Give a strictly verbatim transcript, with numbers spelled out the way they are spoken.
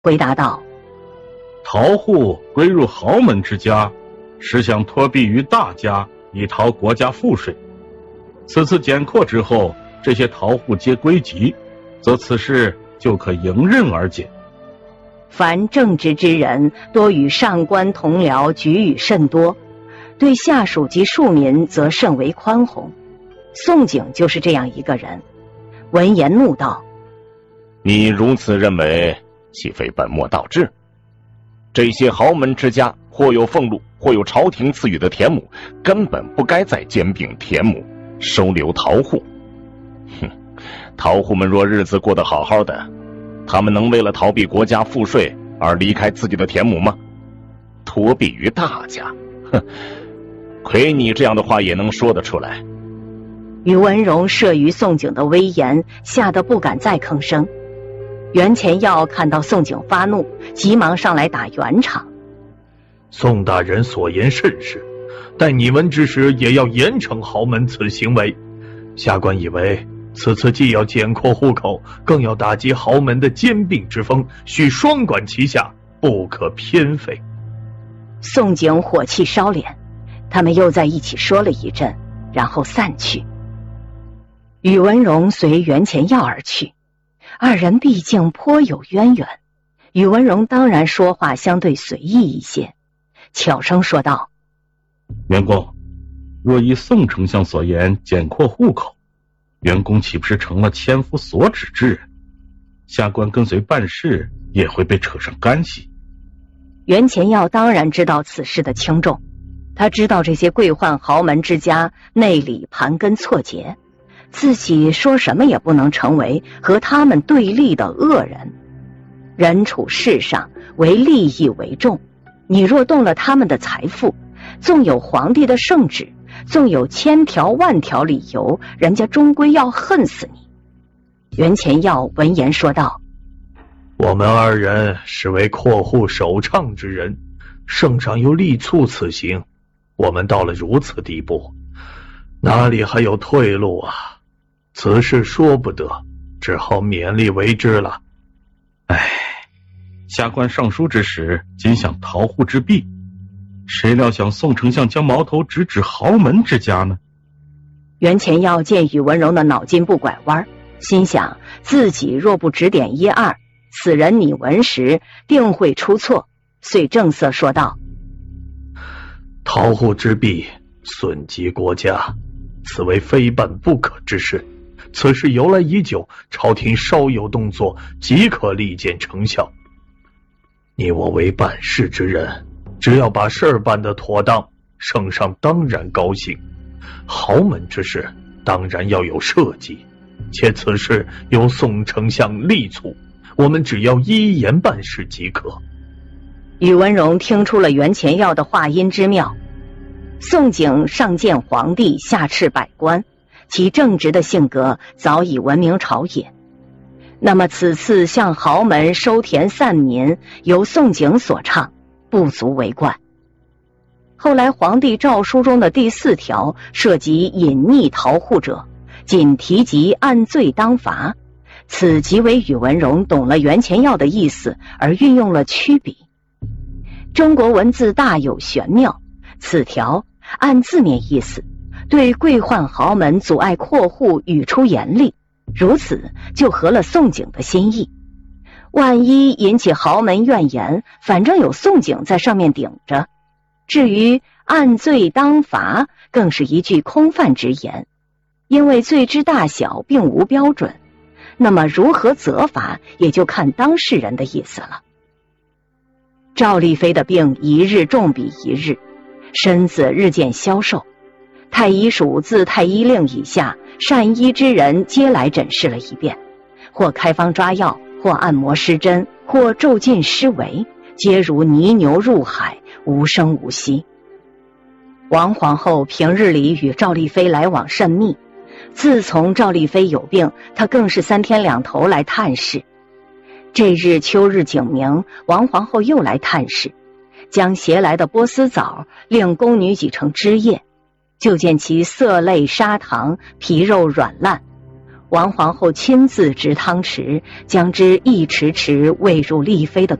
回答道： 逃户归入豪门之家，是想托庇于大家，以逃国家赋税。此次简括之后，这些逃户皆归籍，则此事就可迎刃而解。 凡正直之人，多与上官同僚举语甚多，对下属及庶民则甚为宽宏。宋璟就是这样一个人。闻言怒道： 你如此认为，岂非本末倒置？这些豪门之家，或有俸禄，或有朝廷赐予的田亩，根本不该再兼并田亩，收留逃户。哼，逃户们若日子过得好好的，他们能为了逃避国家赋税而离开自己的田亩吗？托庇于大家，哼，亏你这样的话也能说得出来。 宇文荣慑于宋璟的威严，吓得不敢再吭声。袁前耀看到宋璟发怒，急忙上来打圆场。 宋大人所言甚是，待拟文之时也要严惩豪门此行为。下官以为此次既要简括户口，更要打击豪门的兼并之风，需双管齐下，不可偏废。 宋璟火气烧脸，他们又在一起说了一阵，然后散去。宇文荣随袁前耀而去，二人毕竟颇有渊源，宇文荣当然说话相对随意一些，悄声说道： 袁公，若依宋丞相所言简括户口，袁公岂不是成了千夫所指之人？下官跟随办事也会被扯上干系。 袁前耀当然知道此事的轻重，他知道这些贵宦豪门之家内里盘根错节，自己说什么也不能成为和他们对立的恶人。人处世上，为利益为重，你若动了他们的财富，纵有皇帝的圣旨，纵有千条万条理由，人家终归要恨死你。袁前耀闻言说道： 我们二人实为括户首倡之人，圣上又力促此行，我们到了如此地步，哪里还有退路啊？此事说不得，只好勉力为之了。 唉，下官上书之时，仅想逃户之弊，谁料想宋丞相将矛头直指豪门之家呢？ 袁前耀见宇文荣的脑筋不拐弯，心想自己若不指点一二，此人拟文时定会出错，遂正色说道： 逃户之弊，损及国家，此为非办不可之事。此事由来已久，朝廷稍有动作，即可立见成效。你我为办事之人，只要把事儿办得妥当，圣上当然高兴。豪门之事当然要有设计，且此事由宋丞相力促，我们只要依言办事即可。 宇文荣听出了袁前耀的话音之妙。宋璟上见皇帝，下敕百官，其正直的性格早已闻名朝野。那么此次向豪门收田散民，由宋璟所倡，不足为怪。后来皇帝诏书中的第四条涉及隐匿逃户者，仅提及按罪当罚，此即为宇文荣懂了袁前耀的意思而运用了曲笔。中国文字大有玄妙，此条按字面意思，对贵宦豪门阻碍括户语出严厉，如此就合了宋璟的心意。万一引起豪门怨言，反正有宋璟在上面顶着。至于按罪当罚，更是一句空泛之言，因为罪之大小并无标准，那么如何责罚，也就看当事人的意思了。赵丽妃的病一日重比一日，身子日渐消瘦，太医署自太医令以下善医之人皆来诊视了一遍，或开方抓药，或按摩施针，或骤进施围，皆如泥牛入海，无声无息。王皇后平日里与赵丽妃来往甚密，自从赵丽妃有病，她更是三天两头来探视。这日秋日景明，王皇后又来探视，将携来的波斯枣令宫女挤成汁液，就见其色类砂糖，皮肉软烂。 王皇后亲自执汤匙，将之一匙匙喂入丽妃的